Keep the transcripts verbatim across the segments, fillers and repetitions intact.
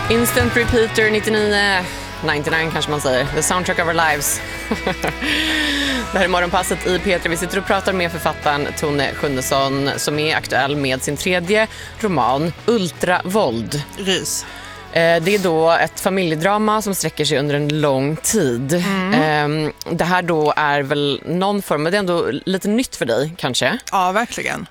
Instant Repeater nittionio, nittionio kanske man säger. The soundtrack of our lives. Det här är Morgonpasset i P tre. Vi sitter och pratar med författaren Tone Schunnesson som är aktuell med sin tredje roman Ultravåld. Rys. Det är då ett familjedrama som sträcker sig under en lång tid. Mm. Det här då är väl någon form, men det är ändå lite nytt för dig kanske. Ja, verkligen.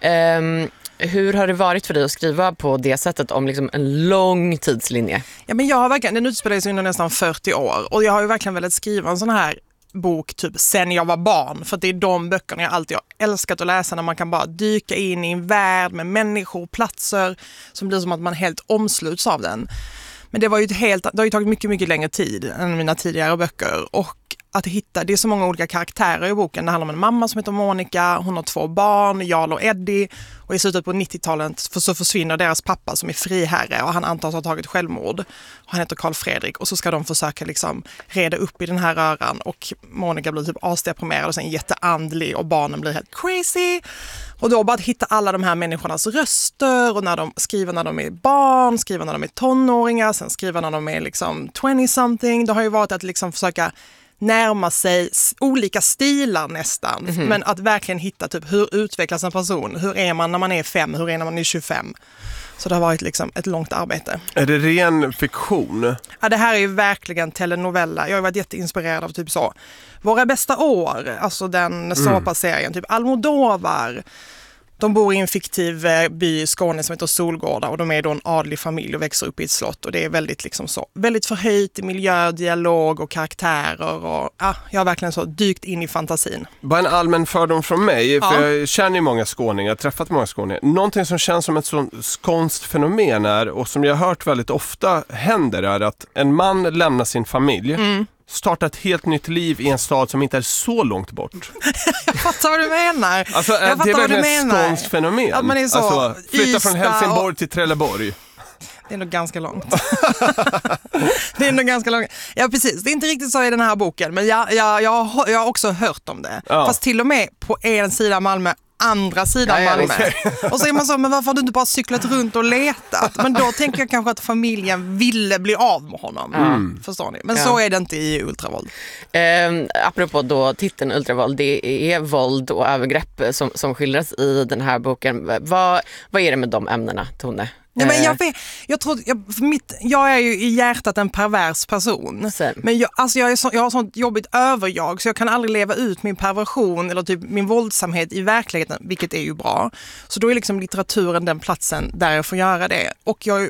Hur har det varit för dig att skriva på det sättet om liksom en lång tidslinje? Ja, men jag har verkligen, den utspelar sig under nästan fyrtio år och jag har ju verkligen velat skriva en sån här bok typ sen jag var barn, för det är de böckerna jag alltid har älskat att läsa, när man kan bara dyka in i en värld med människor och platser som blir som att man helt omsluts av den. Men det var ju ett helt, det har ju tagit mycket, mycket längre tid än mina tidigare böcker, och att hitta, det är så många olika karaktärer i boken. Det handlar om en mamma som heter Monica, hon har två barn, Jarl och Eddie, och i slutet på nittiotalet så försvinner deras pappa som är friherre och han antas ha tagit självmord. Han heter Carl Fredrik, och så ska de försöka liksom reda upp i den här röran, och Monica blir typ asdeprimerad och sen jätteandlig och barnen blir helt crazy. Och då bara att hitta alla de här människornas röster, och när de skriver när de är barn, skriver när de är tonåringar, sen skriver när de är liksom twenty-something. Det har ju varit att liksom försöka närma sig olika stilar nästan. Mm-hmm. Men att verkligen hitta typ hur utvecklas en person? Hur är man när man är fem? Hur är man när man är tjugofem? Så det har varit liksom ett långt arbete. Är det ren fiktion? Ja, det här är ju verkligen telenovella. Jag har varit jätteinspirerad av typ så Våra bästa år, alltså den mm. såpaserien, typ Almodovar. De bor i en fiktiv by i Skåne som heter Solgårda, och de är då en adlig familj och växer upp i ett slott, och det är väldigt liksom så väldigt förhöjt i miljö, dialog och karaktärer, och ja, jag har verkligen så dykt in i fantasin. Bara en allmän fördom från mig, ja. för jag känner ju många skåningar, jag har träffat många skåningar. Någonting som känns som ett sånt skånskt fenomen är, och som jag har hört väldigt ofta händer, är att en man lämnar sin familj, mm. starta ett helt nytt liv i en stad som inte är så långt bort. Jag fattar vad du menar. Alltså, jag det är verkligen ett skånskt fenomen. Att man är så alltså, flytta från Helsingborg och... till Trelleborg. Det är nog ganska långt. Det är nog ganska långt. Ja, precis. Det är inte riktigt så i den här boken, men jag, jag, jag, har, jag har också hört om det. Ja. Fast till och med på en sida Malmö, andra sidan ja, Malmö. Ja, och så är man så, men varför har du inte bara cyklat runt och letat? Men då tänker jag kanske att familjen ville bli av med honom. Mm. Förstår ni? Men ja. Så är det inte i Ultravåld. Eh, apropå då titeln Ultravåld, det är våld och övergrepp som, som skildras i den här boken. Vad, vad är det med de ämnena, Tone? Nej, men jag, vet, jag, tror, jag, mitt, jag är ju i hjärtat en pervers person. Sen. Men jag, alltså jag, är så, jag har sånt jobbigt överjag, så jag kan aldrig leva ut min perversion eller typ min våldsamhet i verkligheten, vilket är ju bra. Så då är liksom litteraturen den platsen där jag får göra det. Och jag